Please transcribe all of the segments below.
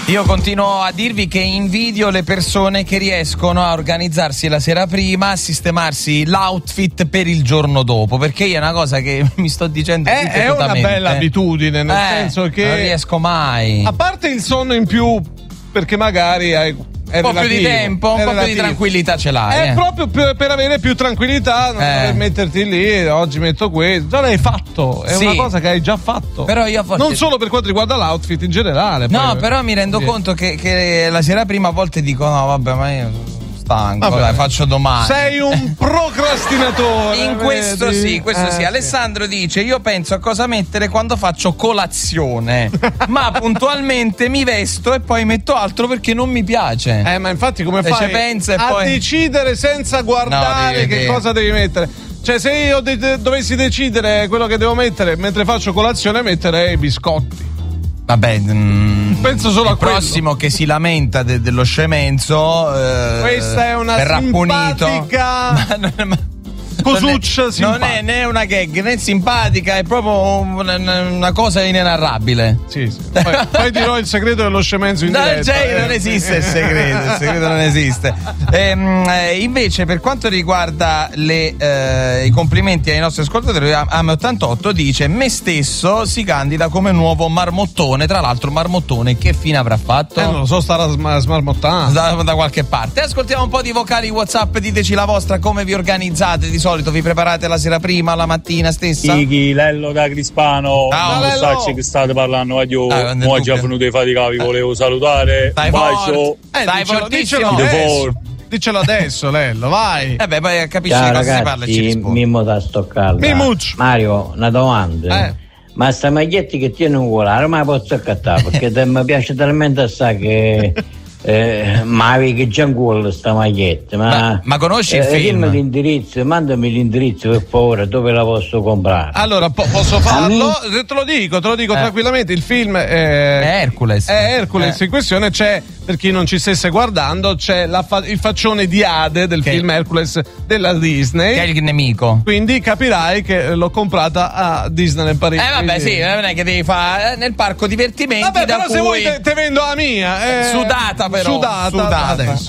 Io continuo a dirvi che invidio le persone che riescono a organizzarsi la sera prima, a sistemarsi l'outfit per il giorno dopo, perché io è una cosa che mi sto dicendo è una bella abitudine, nel senso che non riesco mai. A parte il sonno in più, perché magari hai un po' più di tempo, un po' più di tranquillità ce l'hai. È proprio per avere più tranquillità, non dover metterti lì, oggi metto questo. Già l'hai fatto, è una cosa che hai già fatto. Però io a volte... Non solo per quanto riguarda l'outfit in generale. No, però mi rendo conto che la sera prima a volte dico no vabbè, ma io stanco, dai, faccio domani. Sei un procrastinatore. In questo sì. Alessandro dice: io penso a cosa mettere quando faccio colazione, ma puntualmente mi vesto e poi metto altro perché non mi piace. Ma infatti come fai a decidere senza guardare che cosa devi mettere? Cioè, se io dovessi decidere quello che devo mettere mentre faccio colazione, metterei biscotti. Vabbè, penso solo a prossimo che si lamenta dello scemenzo. Questa è una simpatica cosuccia non è né una gag né simpatica, è proprio una cosa inenarrabile. Sì. Poi dirò il segreto dello scemenzo in diretta. Non esiste il segreto non esiste. Invece, per quanto riguarda i complimenti ai nostri ascoltatori, Am88 dice: me stesso si candida come nuovo marmottone. Tra l'altro, marmottone che fine avrà fatto? Non lo so, starà smarmottando da qualche parte. Ascoltiamo un po' di vocali WhatsApp, diteci la vostra, come vi organizzate di solito, vi preparate la sera prima, la mattina stessa? Ighi, Lello da Crispano, non so che state parlando, oggi è già venuto i faticavi, volevo salutare, dai, bacio, dai, fortissimo, dicelo adesso, Lello, vai. Poi capisci ciao, cosa ragazzi, si parla e ci rispondi. Mimmo da Stoccarda. Mario, una domanda. Ma sta maglietta che tiene un volare, ma la posso accattare? Perché mi piace talmente assai che ma avevi già in culo sta maglietta. Ma conosci il film? Mandami l'indirizzo per favore, dove la posso comprare? Allora, posso farlo? Te lo dico tranquillamente. Il film è Hercules. È Hercules. In questione c'è, per chi non ci stesse guardando, c'è il faccione di Ade del film Hercules della Disney, che è il nemico. Quindi capirai che l'ho comprata a Disneyland Parigi. Vabbè, sì, non è che devi fare nel parco divertimenti. Vabbè, però se vuoi te vendo la mia. Sudata però. Sudata adesso.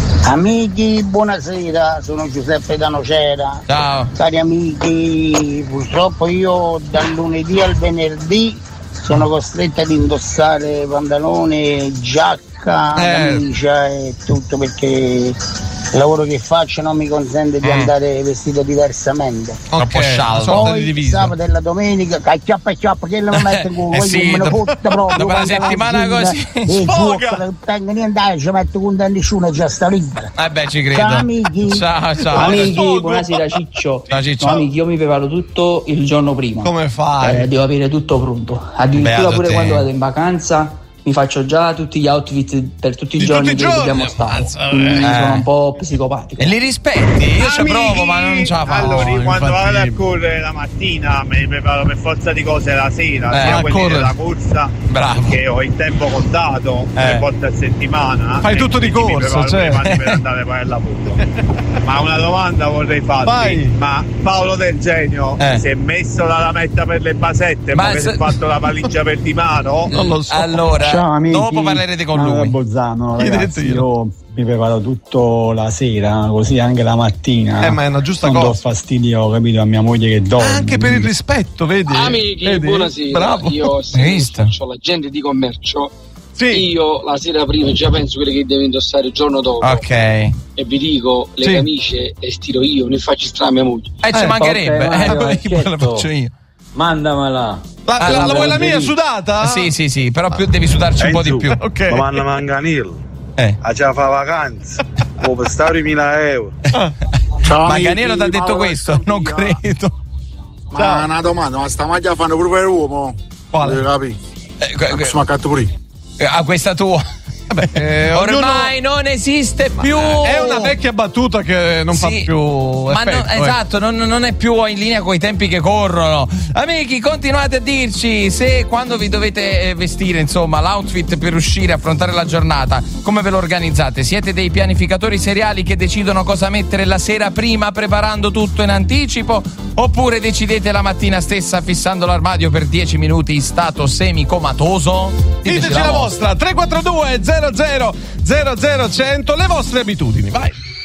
Amici, buonasera, sono Giuseppe da Nocera. Ciao. Cari amici, purtroppo io dal lunedì al venerdì sono costretta ad indossare pantalone, giacca, camicia e tutto, perché il lavoro che faccio non mi consente di andare vestito diversamente. Troppo scialbo. Poi sabato e la domenica che lo metto in culo, me lo fotte proprio. Dopo una settimana così non tengo niente, ci metto con nessuno, già sta libera. Ci credo. Ciao amici. Ciao. Amici, buonasera Ciccio. Ciao Ciccio. No, amici, io mi preparo tutto il giorno prima. Come fai? Devo avere tutto pronto. Addirittura pure quando vado in vacanza mi faccio già tutti gli outfit per tutti i giorni che dobbiamo stare. Quindi sono un po' psicopatico. E li rispetti? Io ci provo, ma non ce la faccio. Allora, quando vado a correre la mattina me li preparo per forza di cose la sera, sia quelli della corsa, che ho il tempo contato 3 volte a settimana. Fai tutto di corsa, per andare poi al lavoro. Ma una domanda vorrei farti. Ma Paolo Del Genio si è messo la lametta per le basette, ma che si è fatto la valigia per di mano? Non lo so. Allora, ciao amici, dopo parlerete con lui. Bolzano, ragazzi, io mi preparo tutto la sera, così anche la mattina. Ma è una giusta non cosa. Do fastidio, capito, a mia moglie che dorme. Anche per il rispetto, vedi? Amici, buonasera. Bravo. Io faccio l'agente di commercio. Sì. Io la sera prima già penso quelli che devo indossare il giorno dopo. Ok. E vi dico, le camicie le stiro io, ne faccio strada mia moglie. Ci mancherebbe, okay, la faccio io. Mandamela. La vuoi la mia sudata? Sì, però devi sudarci un po' di più. Ok. Ma Manganil. A già fa vacanza. Per stare 1.000 euro. Manganello ti ha detto questo? Non credo. Ma una domanda, ma sta maglia fanno pure per uomo? Quale? Capi? Smaccato pure. Questa tua. Vabbè, ormai non esiste più. È una vecchia battuta che non fa più effetto, esatto, non è più in linea con i tempi che corrono. Amici, continuate a dirci se quando vi dovete vestire, insomma, l'outfit per uscire, affrontare la giornata, come ve lo organizzate? Siete dei pianificatori seriali che decidono cosa mettere la sera prima, preparando tutto in anticipo? Oppure decidete la mattina stessa fissando l'armadio per 10 minuti in stato semicomatoso? Diteci la vostra. 342 00 00 100, le vostre abitudini, vai.